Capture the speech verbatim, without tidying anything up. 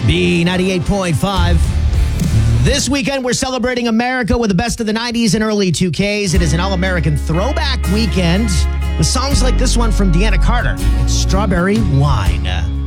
B ninety-eight point five. This weekend, we're celebrating America with the best of the nineties and early two Ks. It is an all-American throwback weekend with songs like this one from Deanna Carter. It's Strawberry Wine.